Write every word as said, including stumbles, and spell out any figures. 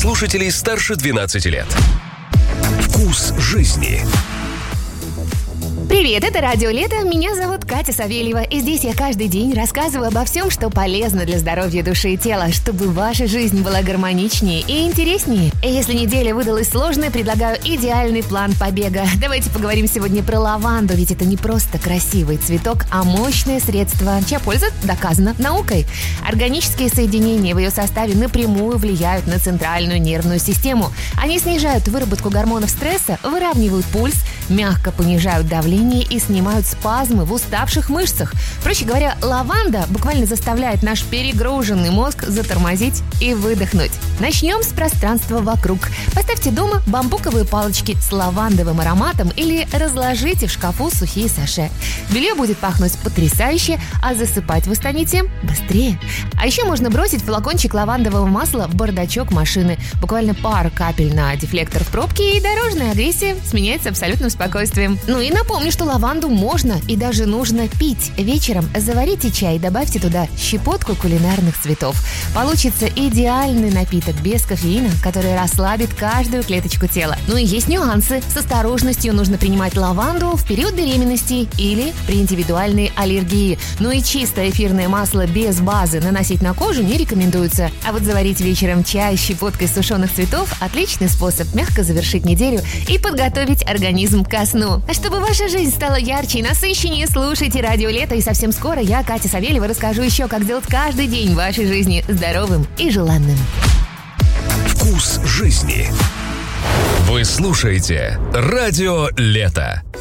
слушателей старше двенадцати лет. Вкус жизни. Привет, это Радио Лето, меня зовут Катя Савельева, и здесь я каждый день рассказываю обо всем, что полезно для здоровья души и тела, чтобы ваша жизнь была гармоничнее и интереснее. И если неделя выдалась сложной, предлагаю идеальный план побега. Давайте поговорим сегодня про лаванду, ведь это не просто красивый цветок, а мощное средство, чья польза доказана наукой. Органические соединения в ее составе напрямую влияют на центральную нервную систему. Они снижают выработку гормонов стресса, выравнивают пульс, мягко понижают давление и снимают спазмы в уставших мышцах. Проще говоря, лаванда буквально заставляет наш перегруженный мозг затормозить и выдохнуть. Начнем с пространства вокруг. Поставьте дома бамбуковые палочки с лавандовым ароматом или разложите в шкафу сухие саше. Белье будет пахнуть потрясающе, а засыпать вы станете быстрее. А еще можно бросить флакончик лавандового масла в бардачок машины. Буквально пару капель на дефлектор в пробке, и дорожная агрессия сменяется абсолютным спокойствием. Ну и напомню, что лаванду можно и даже нужно пить. Вечером заварите чай и добавьте туда щепотку кулинарных цветов. Получится идеальный напиток без кофеина, который расслабит каждую клеточку тела. Ну и есть нюансы. С осторожностью нужно принимать лаванду в период беременности или при индивидуальной аллергии. Ну и чистое эфирное масло без базы наносить на кожу не рекомендуется. А вот заварить вечером чай с щепоткой сушеных цветов – отличный способ мягко завершить неделю и подготовить организм ко сну. А чтобы ваша жизнь стала ярче и насыщеннее, слушайте Радио Лето, и совсем скоро я, Катя Савельева, расскажу еще, как сделать каждый день вашей жизни здоровым и желанным. Вкус жизни. Вы слушаете Радио Лето.